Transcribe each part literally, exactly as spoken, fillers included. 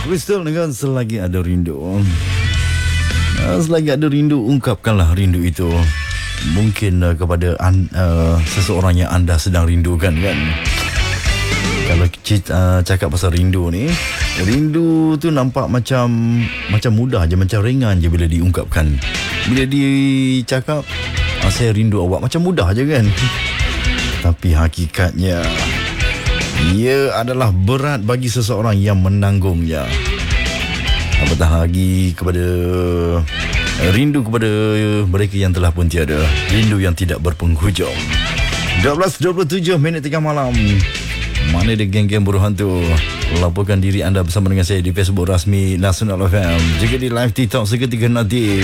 Crystal dengan Selagi Ada Rindu. Selagi ada rindu, ungkapkanlah rindu itu. Mungkin uh, kepada an, uh, seseorang yang anda sedang rindukan kan. Kalau cita, uh, cakap pasal rindu ni, rindu tu nampak macam macam mudah je, macam ringan je bila diungkapkan. Bila dicakap, ah, saya rindu awak, macam mudah je kan. Tapi hakikatnya, ia adalah berat bagi seseorang yang menanggungnya. Apatah lagi kepada rindu kepada mereka yang telah pun tiada, rindu yang tidak berpenghujung. dua belas dua puluh tujuh minit tengah malam. Mana dia geng-geng buruh hantu? Laporkan diri anda bersama dengan saya di Facebook rasmi Nasional F M, juga di live TikTok seketika nanti.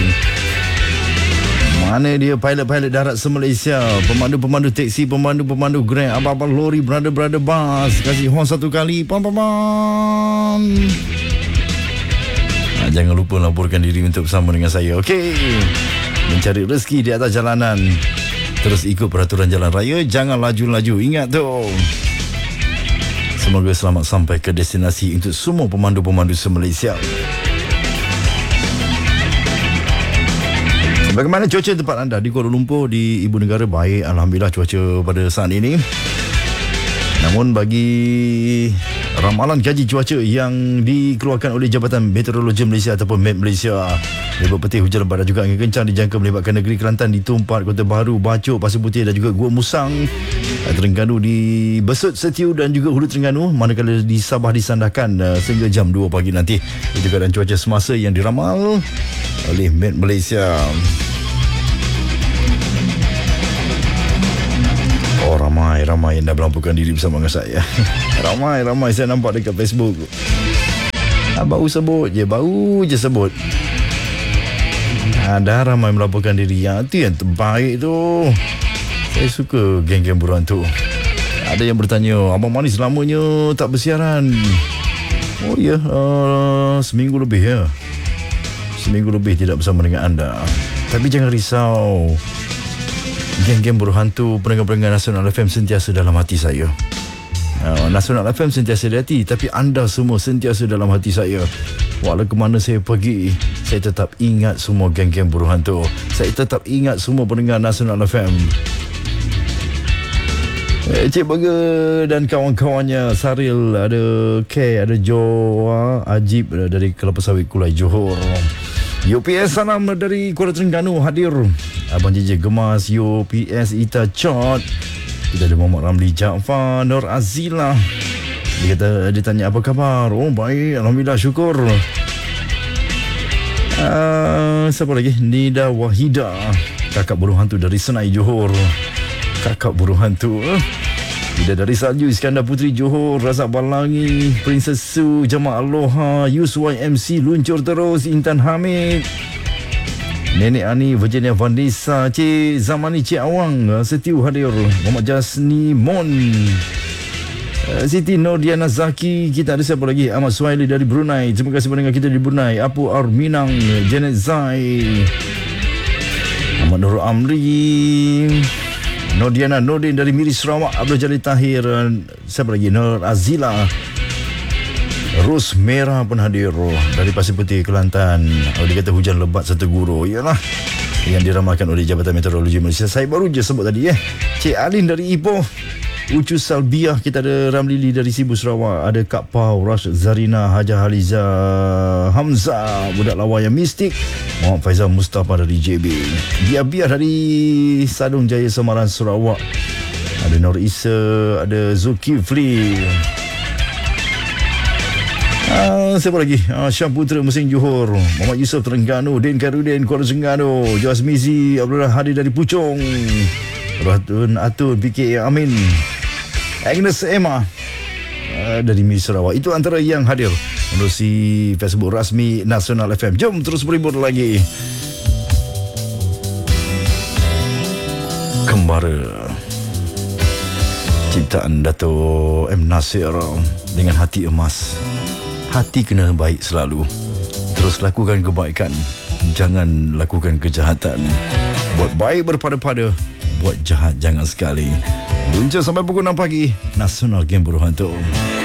Mana dia pilot-pilot darat se-Malaysia, pemandu-pemandu teksi, pemandu-pemandu Grab, apa-apa lori, brother-brother bus. Kasih horn satu kali. Pam-pam-pam. Nah, jangan lupa laporkan diri untuk bersama dengan saya. Okey. Mencari rezeki di atas jalanan. Terus ikut peraturan jalan raya. Jangan laju-laju. Ingat tu. Semoga selamat sampai ke destinasi untuk semua pemandu-pemandu se-Malaysia. Bagaimana cuaca tempat anda di Kuala Lumpur, di Ibu Negara? Baik, alhamdulillah cuaca pada saat ini. Namun bagi ramalan kaji cuaca yang dikeluarkan oleh Jabatan Meteorologi Malaysia ataupun M E T Malaysia, lebat petih hujan lebat dan juga angin kencang dijangka melibatkan negeri Kelantan, di Tumpat, Kota Baru, Bacok, Pasir Putih dan juga Gua Musang, Terengganu, di Besut, Setiu dan juga Hulu Terengganu, manakala di Sabah disandarkan uh, sehingga jam dua pagi nanti. Itu keadaan cuaca semasa yang diramal oleh M E T Malaysia. Oh, ramai-ramai yang dah melampaukan diri bersama dengan saya. Ramai-ramai saya nampak dekat Facebook. Ah, baru sebut je, baru je sebut. Ah, dah ramai melaporkan diri. Yang itu yang terbaik tu. Saya suka geng-geng buruan tu. Ada yang bertanya, Abang Manis lamanya tak bersiaran. Oh ya, uh, seminggu lebih ya. Seminggu lebih tidak bersama dengan anda. Tapi jangan risau. Geng-geng buruh hantu, pendengar-pendengar Nasional F M sentiasa dalam hati saya. Uh, Nasional F M sentiasa di hati, tapi anda semua sentiasa dalam hati saya. Walau ke mana saya pergi, saya tetap ingat semua geng-geng buruh hantu. Saya tetap ingat semua pendengar Nasional F M. Eh, Cik Burger dan kawan-kawannya, Saril, ada K, ada Joa, Ajib dari Kelapa Sawit Kulai Johor. U P S Salam dari Kuala Terengganu hadir. Abang J J Gemas, U P S Ita Chot. Kita ada Muhammad Ramli Jaafar, Nur Azila. Dia kata, dia tanya apa khabar? Oh baik, alhamdulillah, syukur. Uh, siapa lagi? Nida Wahida, kakak buruh hantu dari Senai Johor. Kakak buruh hantu. Dia dari Salju, Iskandar Putri Johor, Razak Balangi, Princess Su, Jamaah Aloha, Yus Y M C luncur terus, Intan Hamid, Nenek Ani, Virginia Vandisa, Cik Zamani, Cik Awang, Setiu hadir, Muhammad Jasni Mon, Siti Nordiana Zaki. Kita ada siapa lagi? Ahmad Suhaili dari Brunei. Terima kasih mendengar kita di Brunei. Apu Arminang, Janet Zai, Ahmad Nur Amri, Nordiana Nordin dari Miri Sarawak, Abdul Jalil Tahir, siapa lagi? Nur Azila, Ros Merah pun hadir dari Pasir Putih, Kelantan. Oh, dia kata hujan lebat satu guru. Yalah, yang diramalkan oleh Jabatan Meteorologi Malaysia. Saya baru je sebut tadi eh. Cik Alin dari Ipoh, Ucu Salbiah. Kita ada Ramlili dari Sibu Sarawak, ada Kak Pau, Rash Zarina, Haja Haliza, Hamzah, budak lawa yang mistik, Muhammad Faizal Mustafa dari J B, Biar-Biar dari Sadung Jaya Semaran Sarawak, ada Nur Isa, ada Zulkifli. Ah, siapa lagi? Ah, Syam Putra Mesin Johor, Muhammad Yusof Terengganu, Din Karudin Kuala Terengganu, Joas Mizi, Abdullah Hadi dari Puchong, Ratun Atun P K A Amin, Agnes Emma uh, dari Miri Sarawak. Itu antara yang hadir menerusi Facebook rasmi Nasional F M. Jom terus berhibur lagi. Kembara, ciptaan Dato' M. Nasir dengan hati emas. Hati kena baik selalu. Terus lakukan kebaikan, jangan lakukan kejahatan. Buat baik berpada-pada, buat jahat jangan sekali. Luncur sampai pukul enam pagi. Nasional Game Buruh Hantu.